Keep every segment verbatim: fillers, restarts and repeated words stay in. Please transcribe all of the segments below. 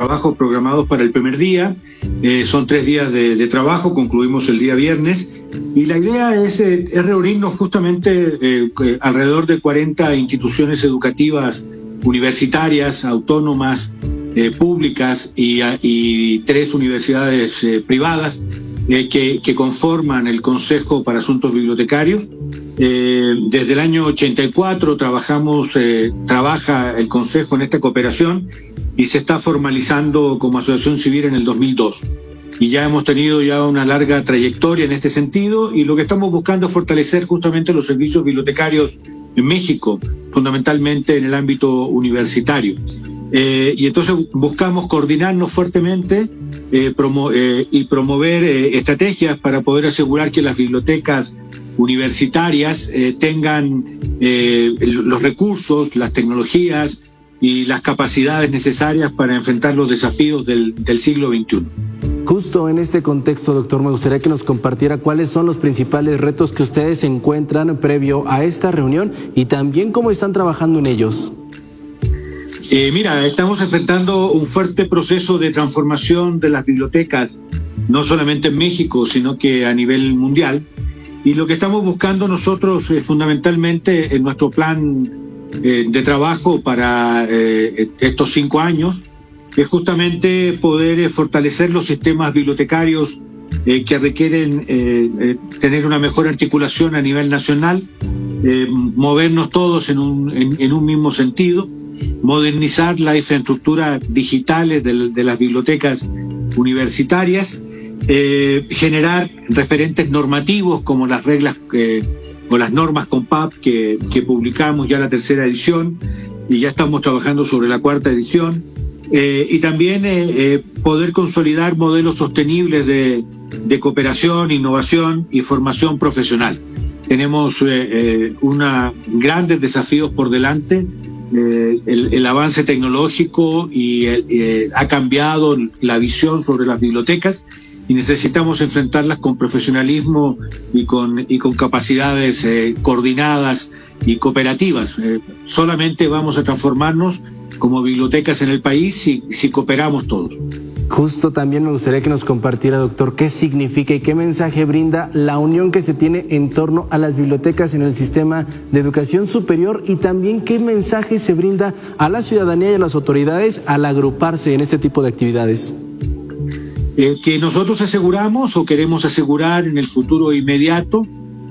trabajos programados para el primer día. Eh, son tres días de, de trabajo, concluimos el día viernes. Y la idea es, eh, es reunirnos justamente eh, alrededor de cuarenta instituciones educativas universitarias, autónomas, eh, públicas y, y tres universidades eh, privadas eh, que, que conforman el Consejo para Asuntos Bibliotecarios. Eh, desde el año ochenta y cuatro trabajamos, eh, trabaja el Consejo en esta cooperación y se está formalizando como asociación civil en el dos mil dos. Y ya hemos tenido ya una larga trayectoria en este sentido, y lo que estamos buscando es fortalecer justamente los servicios bibliotecarios en México, fundamentalmente en el ámbito universitario. Eh, y entonces buscamos coordinarnos fuertemente eh, promo eh, y promover eh, estrategias para poder asegurar que las bibliotecas universitarias eh, tengan eh, los recursos, las tecnologías y las capacidades necesarias para enfrentar los desafíos del, del siglo veintiuno. Justo en este contexto, doctor, me gustaría que nos compartiera cuáles son los principales retos que ustedes encuentran previo a esta reunión y también cómo están trabajando en ellos. Eh, mira, estamos enfrentando un fuerte proceso de transformación de las bibliotecas, no solamente en México, sino que a nivel mundial. Y lo que estamos buscando nosotros es fundamentalmente en nuestro plan eh, de trabajo para eh, estos cinco años, es justamente poder eh, fortalecer los sistemas bibliotecarios eh, que requieren eh, eh, tener una mejor articulación a nivel nacional, eh, movernos todos en un, en, en un mismo sentido, modernizar la infraestructura digitales de, de las bibliotecas universitarias, eh, generar referentes normativos como las reglas eh, o las normas COMPAP que, que publicamos ya la tercera edición y ya estamos trabajando sobre la cuarta edición. Eh, y también eh, eh, poder consolidar modelos sostenibles de, de cooperación, innovación y formación profesional. Tenemos eh, eh, una, grandes desafíos por delante. Eh, el, el avance tecnológico y el, eh, ha cambiado la visión sobre las bibliotecas y necesitamos enfrentarlas con profesionalismo y con, y con capacidades eh, coordinadas y cooperativas. Eh, solamente vamos a transformarnos como bibliotecas en el país si, si cooperamos todos. Justo también me gustaría que nos compartiera, doctor, qué significa y qué mensaje brinda la unión que se tiene en torno a las bibliotecas en el sistema de educación superior y también qué mensaje se brinda a la ciudadanía y a las autoridades al agruparse en este tipo de actividades. Eh, que nosotros aseguramos o queremos asegurar en el futuro inmediato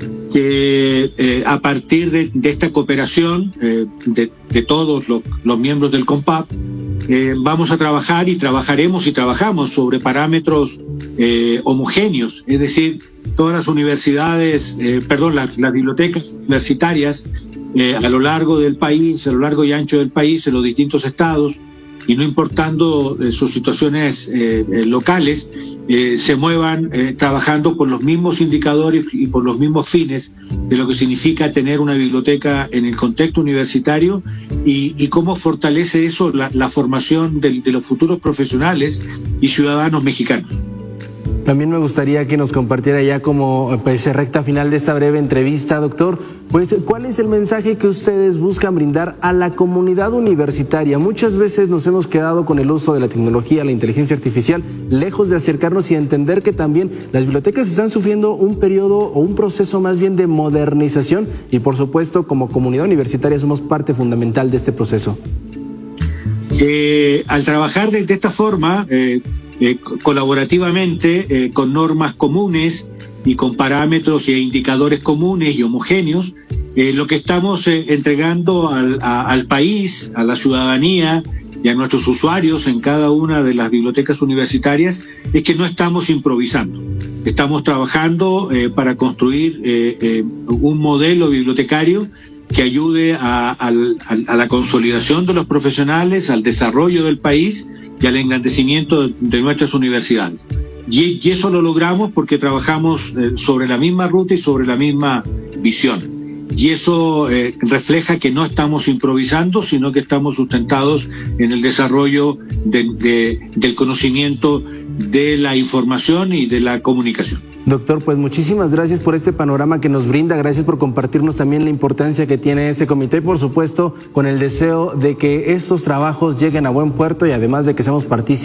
que eh, a partir de, de esta cooperación eh, de, de todos los, los miembros del COMPAP eh, vamos a trabajar y trabajaremos y trabajamos sobre parámetros eh, homogéneos, es decir, todas las universidades, eh, perdón, las, las bibliotecas universitarias eh, a lo largo del país, a lo largo y ancho del país, en los distintos estados, y no importando eh, sus situaciones eh, eh, locales, eh, se muevan eh, trabajando por los mismos indicadores y por los mismos fines de lo que significa tener una biblioteca en el contexto universitario y, y cómo fortalece eso la, la formación de, de los futuros profesionales y ciudadanos mexicanos. También me gustaría que nos compartiera ya como pues, recta final de esta breve entrevista, doctor, pues ¿cuál es el mensaje que ustedes buscan brindar a la comunidad universitaria? Muchas veces nos hemos quedado con el uso de la tecnología, la inteligencia artificial, lejos de acercarnos y entender que también las bibliotecas están sufriendo un periodo o un proceso más bien de modernización y por supuesto como comunidad universitaria somos parte fundamental de este proceso. Eh, al trabajar de, de esta forma, eh, Eh, colaborativamente, eh, con normas comunes y con parámetros e indicadores comunes y homogéneos, eh, lo que estamos eh, entregando al, a, al país, a la ciudadanía y a nuestros usuarios en cada una de las bibliotecas universitarias es que no estamos improvisando. Estamos trabajando eh, para construir eh, eh, un modelo bibliotecario que ayude a, a, a la consolidación de los profesionales, al desarrollo del país y al engrandecimiento de, de nuestras universidades. Y, y eso lo logramos porque trabajamos eh, sobre la misma ruta y sobre la misma visión. Y eso eh, refleja que no estamos improvisando, sino que estamos sustentados en el desarrollo de, de, del conocimiento, de la información y de la comunicación. Doctor, pues muchísimas gracias por este panorama que nos brinda, gracias por compartirnos también la importancia que tiene este comité y por supuesto con el deseo de que estos trabajos lleguen a buen puerto y además de que seamos partícipes